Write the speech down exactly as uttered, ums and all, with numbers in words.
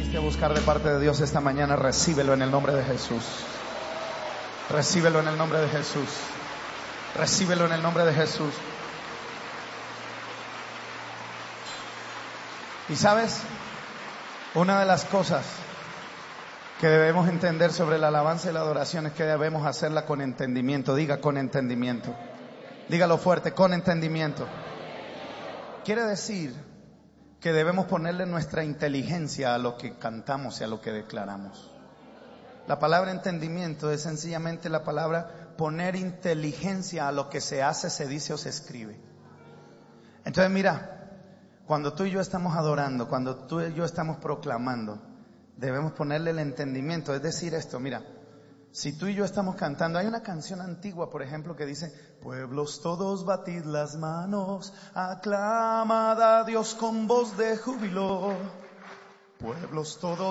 viniste a buscar de parte de Dios esta mañana, recíbelo en el nombre de Jesús. Recíbelo en el nombre de Jesús. Recíbelo en el nombre de Jesús. Y sabes, una de las cosas que debemos entender sobre la alabanza y la adoración es que debemos hacerla con entendimiento. Diga con entendimiento. Dígalo fuerte, con entendimiento. Quiere decir que debemos ponerle nuestra inteligencia a lo que cantamos y a lo que declaramos. La palabra entendimiento es sencillamente la palabra poner inteligencia a lo que se hace, se dice o se escribe. Entonces mira, cuando tú y yo estamos adorando, cuando tú y yo estamos proclamando, debemos ponerle el entendimiento. Es decir esto, mira, si tú y yo estamos cantando, hay una canción antigua, por ejemplo, que dice: pueblos todos batid las manos, aclamad a Dios con voz de júbilo. Pueblos todos